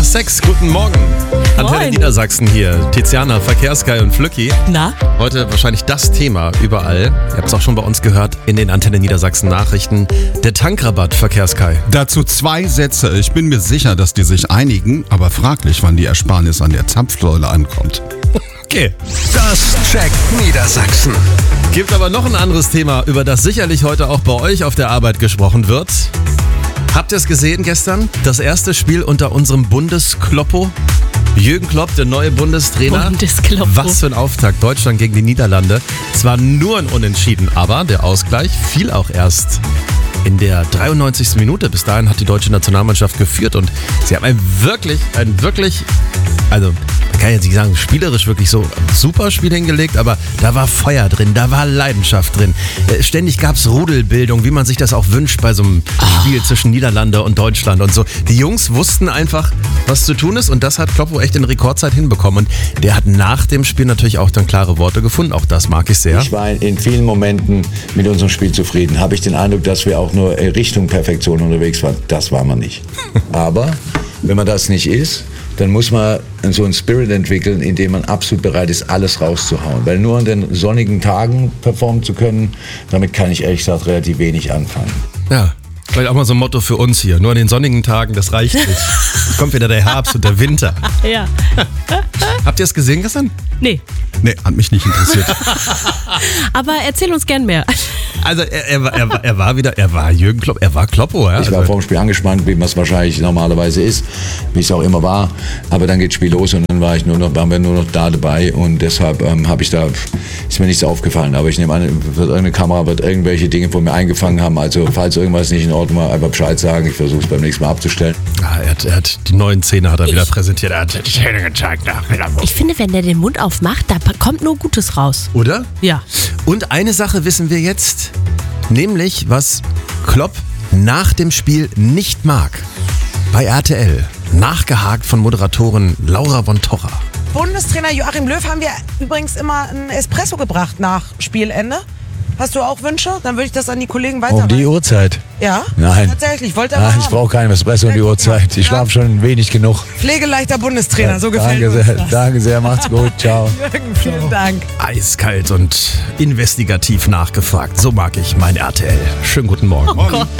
nach 6. Guten Morgen. Antenne Niedersachsen hier. Tiziana, Verkehrskai und Flücki. Na? Heute wahrscheinlich das Thema überall. Ihr habt es auch schon bei uns gehört in den Antenne Niedersachsen Nachrichten. Der Tankrabatt, Verkehrskai. Dazu 2 Sätze. Ich bin mir sicher, dass die sich einigen, aber fraglich, wann die Ersparnis an der Zapfsäule ankommt. Okay. Das checkt Niedersachsen. Gibt aber noch ein anderes Thema, über das sicherlich heute auch bei euch auf der Arbeit gesprochen wird. Habt ihr es gesehen gestern? Das erste Spiel unter unserem Bundeskloppo. Jürgen Klopp, der neue Bundestrainer. Bundeskloppo. Was für ein Auftakt. Deutschland gegen die Niederlande. Zwar nur ein Unentschieden, aber der Ausgleich fiel auch erst in der 93. Minute. Bis dahin hat die deutsche Nationalmannschaft geführt und sie haben ein wirklich, also man kann jetzt nicht sagen, spielerisch wirklich so ein super Spiel hingelegt, aber da war Feuer drin, da war Leidenschaft drin. Ständig gab es Rudelbildung, wie man sich das auch wünscht bei so einem Spiel zwischen Niederlande und Deutschland und so. Die Jungs wussten einfach, was zu tun ist und das hat Kloppo echt in Rekordzeit hinbekommen. Und der hat nach dem Spiel natürlich auch dann klare Worte gefunden. Auch das mag ich sehr. Ich war in vielen Momenten mit unserem Spiel zufrieden. Habe ich den Eindruck, dass wir auch nur Richtung Perfektion unterwegs waren. Das war man nicht. Aber wenn man das nicht ist, dann muss man so einen Spirit entwickeln, in dem man absolut bereit ist, alles rauszuhauen. Weil nur an den sonnigen Tagen performen zu können, damit kann ich ehrlich gesagt relativ wenig anfangen. Ja, vielleicht auch mal so ein Motto für uns hier. Nur an den sonnigen Tagen, das reicht nicht. Jetzt kommt wieder der Herbst und der Winter. Ja. Habt ihr es gesehen gestern? Nee. Nee, hat mich nicht interessiert. Aber erzähl uns gern mehr. Also er war Jürgen Klopp, er war Kloppo. Ja? Ich war vor dem Spiel angespannt, wie man es wahrscheinlich normalerweise ist, wie es auch immer war. Aber dann geht das Spiel los und dann waren wir nur noch da dabei und deshalb ist mir nichts aufgefallen. Aber ich nehme an, irgendeine Kamera wird irgendwelche Dinge von mir eingefangen haben. Also falls irgendwas nicht in Ordnung war, einfach Bescheid sagen. Ich versuche es beim nächsten Mal abzustellen. Ja, er hat die neuen Zähne hat er wieder präsentiert. Er hat die Zähne gezeigt. Ich finde, wenn der den Mund aufmacht, da kommt nur Gutes raus. Oder? Ja. Und eine Sache wissen wir jetzt, nämlich was Klopp nach dem Spiel nicht mag. Bei RTL, nachgehakt von Moderatorin Laura von Torra. Bundestrainer Joachim Löw haben wir übrigens immer einen Espresso gebracht nach Spielende. Hast du auch Wünsche? Dann würde ich das an die Kollegen weiterleiten. Um die Uhrzeit? Ja? Nein. Tatsächlich, wollte er Nein, mal ich haben. brauche keinen Espresso um die Uhrzeit. Ich schlafe schon wenig genug. Pflegeleichter Bundestrainer, so gefällt Danke uns sehr, das. danke sehr, macht's gut, ciao. Jürgen, vielen Dank. Eiskalt und investigativ nachgefragt. So mag ich mein RTL. Schönen guten Morgen. Oh Gott.